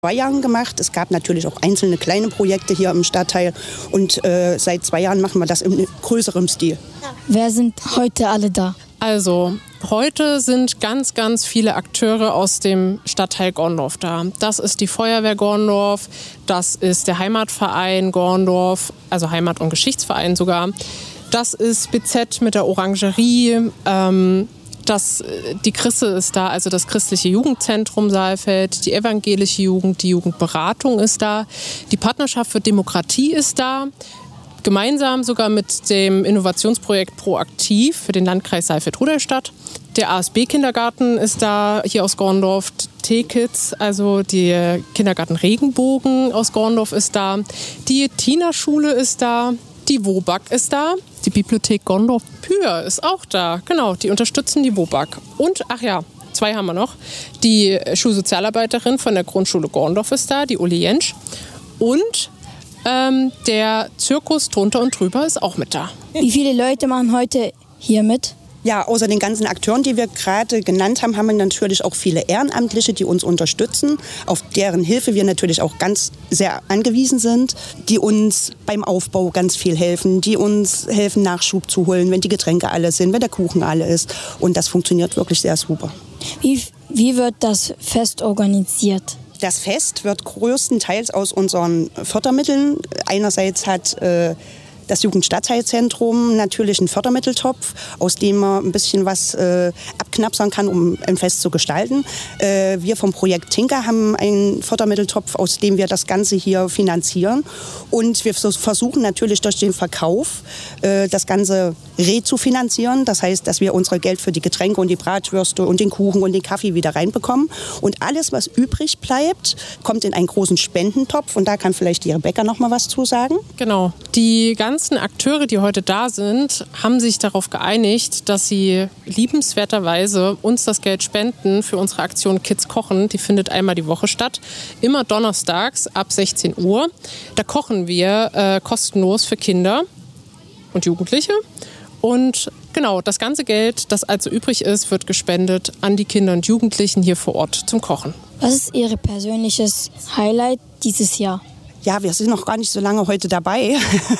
2 Jahren gemacht. Es gab natürlich auch einzelne kleine Projekte hier im Stadtteil und seit 2 Jahren machen wir das in größerem Stil. Wer sind heute alle da? Also, heute sind ganz, ganz viele Akteure aus dem Stadtteil Gorndorf da. Das ist die Feuerwehr Gorndorf, das ist der Heimatverein Gorndorf, also Heimat- und Geschichtsverein sogar. Das ist BZ mit der Orangerie, die Chrisse ist da, also das christliche Jugendzentrum Saalfeld, die evangelische Jugend, die Jugendberatung ist da, die Partnerschaft für Demokratie ist da, gemeinsam sogar mit dem Innovationsprojekt Proaktiv für den Landkreis Saalfeld-Rudolstadt. Der ASB-Kindergarten ist da, hier aus Gorndorf, T-Kids, also die Kindergarten Regenbogen aus Gorndorf ist da, die Tina-Schule ist da, die WOBAG ist da, die Bibliothek Gorndorf Pür ist auch da, genau, die unterstützen die WOBAG. Und, 2 haben wir noch, die Schulsozialarbeiterin von der Grundschule Gorndorf ist da, die Uli Jentsch. Und der Zirkus drunter und drüber ist auch mit da. Wie viele Leute machen heute hier mit? Ja, außer den ganzen Akteuren, die wir gerade genannt haben, haben wir natürlich auch viele Ehrenamtliche, die uns unterstützen, auf deren Hilfe wir natürlich auch ganz sehr angewiesen sind, die uns beim Aufbau ganz viel helfen, die uns helfen, Nachschub zu holen, wenn die Getränke alle sind, wenn der Kuchen alle ist. Und das funktioniert wirklich sehr super. Wie wird das Fest organisiert? Das Fest wird größtenteils aus unseren Fördermitteln. Einerseits hat das Jugendstadtteilzentrum natürlich einen Fördermitteltopf, aus dem man ein bisschen was abknapsern kann, um ein Fest zu gestalten. Wir vom Projekt Tinker haben einen Fördermitteltopf, aus dem wir das Ganze hier finanzieren. Und wir versuchen natürlich durch den Verkauf das Ganze rezufinanzieren. Das heißt, dass wir unser Geld für die Getränke und die Bratwürste und den Kuchen und den Kaffee wieder reinbekommen. Und alles, was übrig bleibt, kommt in einen großen Spendentopf. Und da kann vielleicht die Rebecca noch mal was zu sagen. Genau. Die ganzen Akteure, die heute da sind, haben sich darauf geeinigt, dass sie liebenswerterweise uns das Geld spenden für unsere Aktion Kids kochen. Die findet einmal die Woche statt, immer donnerstags ab 16 Uhr. Da kochen wir kostenlos für Kinder und Jugendliche. Und genau, das ganze Geld, das also übrig ist, wird gespendet an die Kinder und Jugendlichen hier vor Ort zum Kochen. Was ist Ihr persönliches Highlight dieses Jahr? Ja, wir sind noch gar nicht so lange heute dabei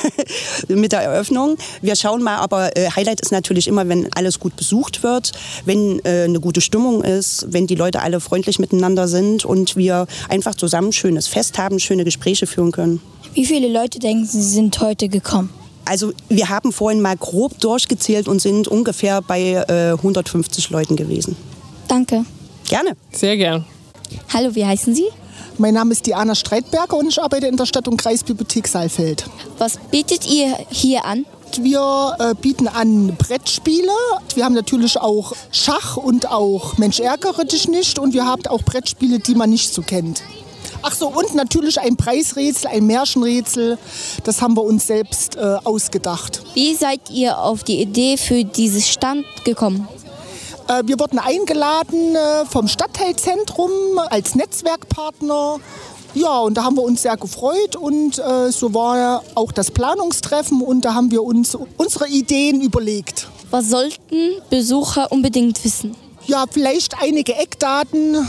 mit der Eröffnung. Wir schauen mal, aber Highlight ist natürlich immer, wenn alles gut besucht wird, wenn eine gute Stimmung ist, wenn die Leute alle freundlich miteinander sind und wir einfach zusammen ein schönes Fest haben, schöne Gespräche führen können. Wie viele Leute denken Sie, sind heute gekommen? Also wir haben vorhin mal grob durchgezählt und sind ungefähr bei 150 Leuten gewesen. Danke. Gerne. Sehr gern. Hallo, wie heißen Sie? Mein Name ist Diana Streitberger und ich arbeite in der Stadt- und Kreisbibliothek Saalfeld. Was bietet ihr hier an? Wir bieten an Brettspiele. Wir haben natürlich auch Schach und auch Mensch ärgere dich nicht. Und wir haben auch Brettspiele, die man nicht so kennt. Ach so, und natürlich ein Preisrätsel, ein Märchenrätsel. Das haben wir uns selbst ausgedacht. Wie seid ihr auf die Idee für diesen Stand gekommen? Wir wurden eingeladen vom Stadtteilzentrum als Netzwerkpartner. Ja, und da haben wir uns sehr gefreut und so war auch das Planungstreffen und da haben wir uns unsere Ideen überlegt. Was sollten Besucher unbedingt wissen? Ja, vielleicht einige Eckdaten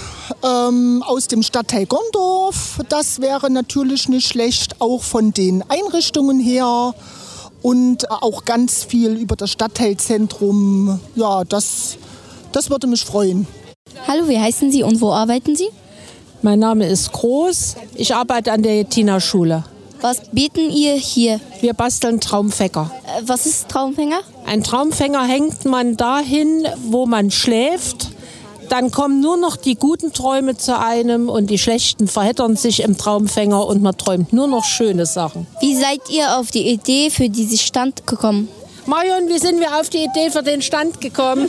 aus dem Stadtteil Gorndorf. Das wäre natürlich nicht schlecht, auch von den Einrichtungen her. Und auch ganz viel über das Stadtteilzentrum. Ja, das würde mich freuen. Hallo, wie heißen Sie und wo arbeiten Sie? Mein Name ist Groß. Ich arbeite an der Tina-Schule. Was bieten ihr hier? Wir basteln Traumfänger. Was ist Traumfänger? Ein Traumfänger hängt man dahin, wo man schläft. Dann kommen nur noch die guten Träume zu einem und die schlechten verheddern sich im Traumfänger und man träumt nur noch schöne Sachen. Wie seid ihr auf die Idee für diesen Stand gekommen? Marion, wie sind wir auf die Idee für den Stand gekommen?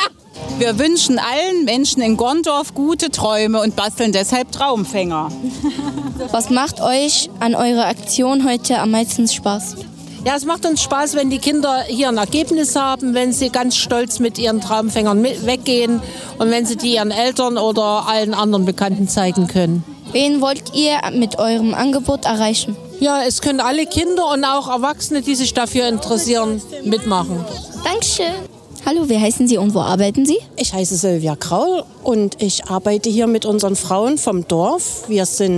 Wir wünschen allen Menschen in Gorndorf gute Träume und basteln deshalb Traumfänger. Was macht euch an eurer Aktion heute am meisten Spaß? Ja, es macht uns Spaß, wenn die Kinder hier ein Ergebnis haben, wenn sie ganz stolz mit ihren Traumfängern weggehen und wenn sie die ihren Eltern oder allen anderen Bekannten zeigen können. Wen wollt ihr mit eurem Angebot erreichen? Ja, es können alle Kinder und auch Erwachsene, die sich dafür interessieren, mitmachen. Dankeschön. Hallo, wie heißen Sie und wo arbeiten Sie? Ich heiße Sylvia Kraul und ich arbeite hier mit unseren Frauen vom Dorf. Wir sind